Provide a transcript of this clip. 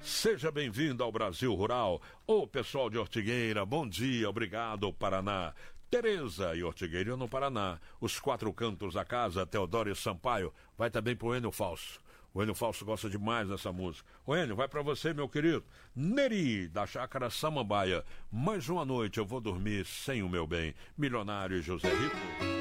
Seja bem-vindo ao Brasil Rural. Ô pessoal de Ortigueira, bom dia, obrigado, Paraná. Tereza e Ortigueira no Paraná. Os quatro cantos da casa, Teodoro e Sampaio. Vai também pro Enio Falso. O Enio Falso gosta demais dessa música. O Enio, vai pra você, meu querido. Neri, da Chácara Samambaia. Mais uma noite eu vou dormir sem o meu bem. Milionário José Rico.